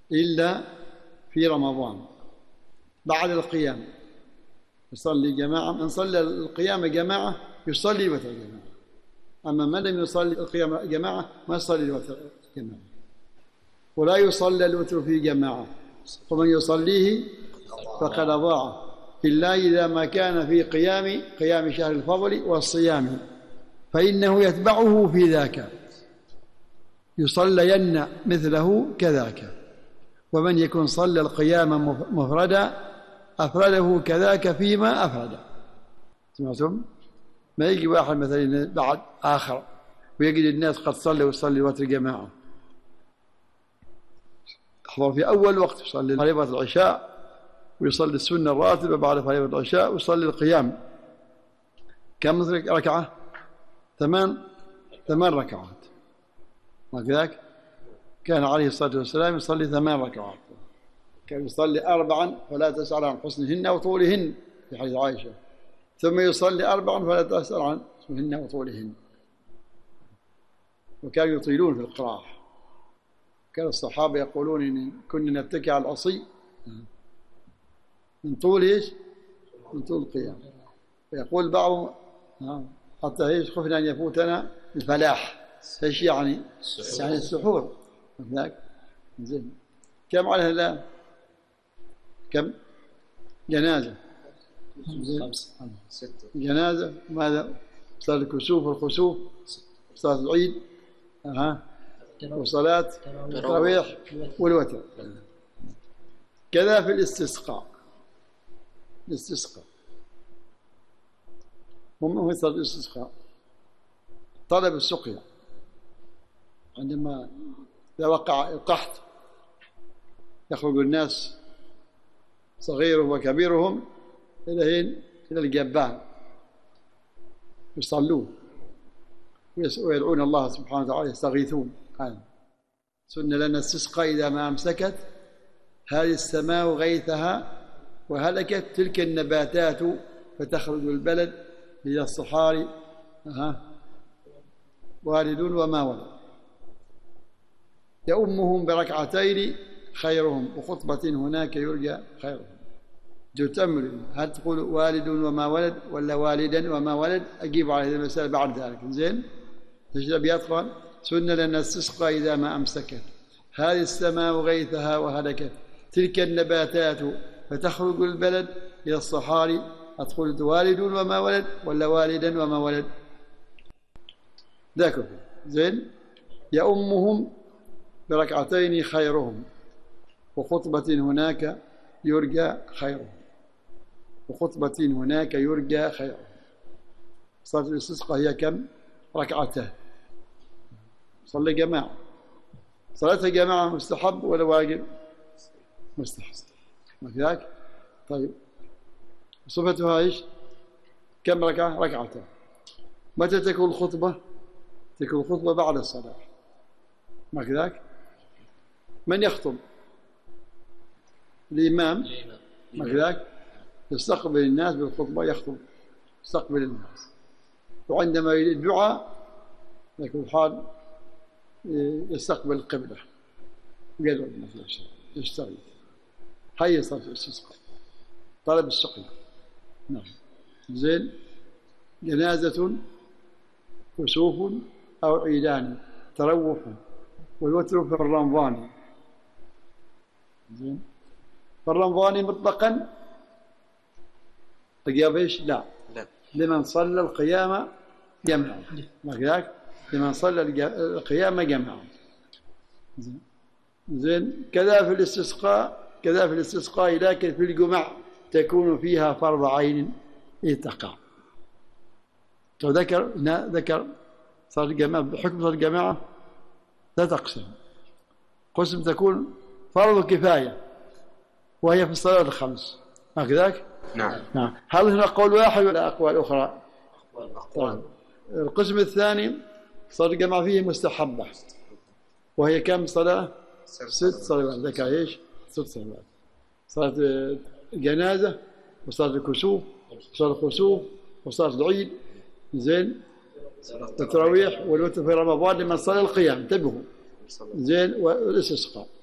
إلا في رمضان بعد القيام يصلي جماعة. من صلى القيام جماعة يصلي الوتر جماعة، أما من لم يصلي القيام جماعة ما يصلي الوتر جماعة. ولا يصلى الوتر في جماعة، ومن يصليه فقد أضاع، إلا إذا ما كان في قيام شهر الفضل والصيام، فإنه يتبعه في ذاك يصلين مثله كذاك. ومن يكن صلى القيام مفردا أفرده كذاك فيما أفرد. سمعتم؟ ما يجي واحد مثلا بعد آخر ويجد الناس قد صلوا ويصلي الوتر جماعة، يحضر في أول وقت يصلي فريضة العشاء ويصلي السنة الراتبة بعد فريضة العشاء ويصلي القيام. كم ركعة؟ 8 ركعات. وكذلك كان عليه الصلاة والسلام يصلي 8 ركعات، كان يصلي 4 فلا تسأل عن حسنهن وطولهن في حديث عائشة، ثم يصلي 4 فلا تسأل عن حسنهن وطولهن. وكانوا يطيلون في القراءة. كان الصحابة يقولون إن كنا نتكئ على العصي من طول إيش؟ من طول القيام. ويقول بعضهم حتى إيش خفنا أن يفوتنا الفلاح. إيش يعني؟ يعني السحور. هناك زين. كم على الآن؟ كم؟ جنازة 5 6 جنازة. ماذا؟ صلاة الكسوف والخسوف، صلاة العيد، وصلاة التراويح والوتر. كذا في الاستسقاء. هم صلاة الاستسقاء طلب السقيا. عندما وقع القحط يخرج الناس صغيرهم وكبيرهم إلى الجبال يصلون ويدعون الله سبحانه وتعالى، يستغيثون. سن لنا استسقى إذا ما أمسكت هذه السماء غيثها وهلكت تلك النباتات فتخرج البلد إلى الصحاري والد وما ولد. يؤمهم بركعتين خيرهم وخطبة هناك يرجى خيرهم. تؤمل هل تقول والد وما ولد ولا والدا وما ولد؟ أجيب على هذه المسألة بعد ذلك. زين. تجرب يطفل. سن لنا استسقى إذا ما أمسكت هذه السماء غيثها وهلكت تلك النباتات فتخرج البلد إلى الصحاري. أتقول والد وما ولد ولا والدا وما ولد؟ ذاك. زين. يؤمهم بركعتين خيرهم وخطبة هناك يرجى خيرهم. وخطبة هناك يرجى خيرهم. صلاة الاستسقاء هي كم؟ ركعتان. صلي جماعة. صلاة الجماعة مستحب ولا واجب؟ مستحب. وكذلك طيب صفتها ايش؟ كم ركعة؟ ركعتان. متى تكون الخطبة؟ تكون الخطبة بعد الصلاة. ما كذاك؟ من يخطب؟ الإمام. ما كذاك؟ يستقبل الناس بالخطبة، يخطب يستقبل الناس. وعندما يريد الدعاء يكون الحال يستقبل القبلة ويدعو الناس يستغيث. هي صلاة الاستسقاء طلب السقيا. نعم. زين. جنازة كسوف أو عيدان تروح والوتر في الرمضان. زين. فالرمضاني مطلقا القيام ايش؟ لا لمن صلى القيام جمعا. ما كذاك؟ لمن صلى القيام جمعا. زين. كذا في الاستسقاء لكن في الجمع تكون فيها فرض عين تقع. ذكر صلاة الجماعة بحكم صلاة الجماعة لا تقسم. قسم تكون فرض كفاية وهي في الصلاة الخمس. هكذاك؟ نعم. هل هنا قول واحد ولا أقوال أخرى؟ طيب. القسم الثاني صلاة الجماعة فيه مستحبة وهي كم صلاة؟ 6 صلوات. ذكر ايش؟ 6 صلوات. صلاة الجنازة وصلاة الكسوف وصلاة الخسوف وصلاة العيد. زين. التراويح والوتر في رمضان لمن صلى القيام. انتبهوا. زين. والاستسقاء.